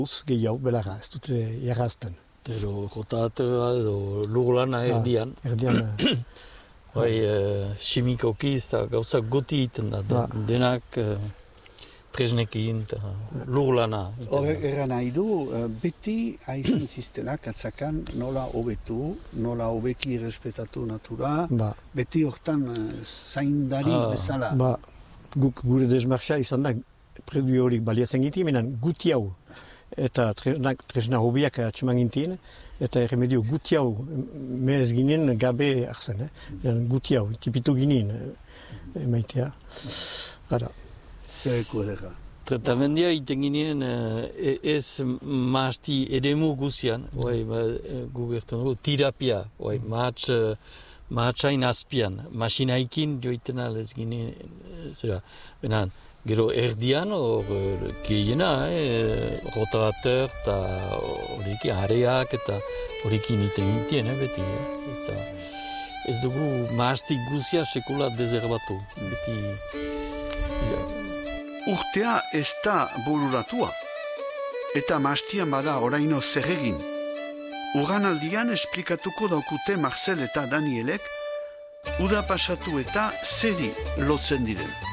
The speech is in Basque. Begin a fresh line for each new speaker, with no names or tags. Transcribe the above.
Gehiago, belarra, ez dute errazten.
Edo rotatora edo lurlana erdian.
Erdian.
Simikoki ez da gauzak goti egiten da. Denak tresnekin eta lurlana.
Horrek eran nahi du, beti haizan ziztenak atzakan nola hobetu, nola hobeki errespetatu natura, beti hortan zaindari bezala.
Guk gure desmarxa izan da, predu horik baliatzen ginti, menan guti hau. Eta tresna hobiak atseman gintien, eta erremedio guti hau mehez ginen gabe arzen. Guti hau, tipitu ginen emaitea.
Zereko edera?
Tratamendia iten ginen ez mahasti eremu guzian, gugertan dugu, terapia, mahatsain azpian, masinaikin joiten alez ginen, zera, benan, gero erdian, gehiena, rotarateur eta horrekin, areak eta horrekin iten gintien, beti. Ez dugu mahastik guzia sekula dezerbatu, beti.
Urtea ez da bururatua, eta mahastian bada oraino zer egin. Uganaldian esplikatuko daukute Marcel eta Danielek, uda pasatu eta zeri lotzen diren.